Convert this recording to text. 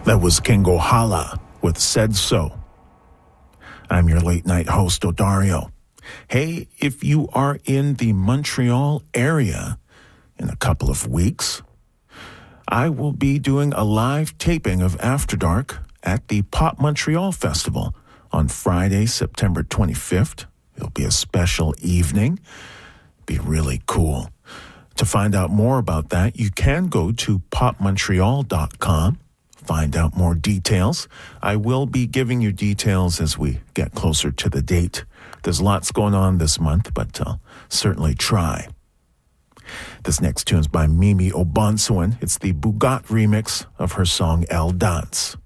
That was Kingo Hala with Said So. I'm your late night host, Odario. Hey, if you are in the Montreal area in a couple of weeks, I will be doing a live taping of After Dark at the Pop Montreal Festival on Friday, September 25th. It'll be a special evening. Be really cool. To find out more about that, you can go to popmontreal.com. Find out more details. I will be giving you details as we get closer to the date. There's lots going on this month, but I'll certainly try. This next tune's by Mimi Obansuin. It's the Bugat remix of her song El Dance.